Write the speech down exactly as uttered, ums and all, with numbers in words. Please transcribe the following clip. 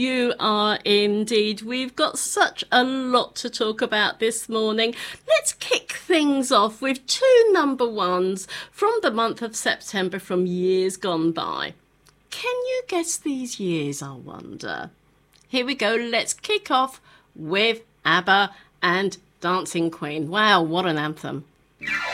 you are indeed. We've got such a lot to talk about this morning. Let's kick things off with two number ones from the month of September from years gone by. Can you guess these years, I wonder? Here we go. Let's kick off with ABBA and Dancing Queen. Wow, what an anthem.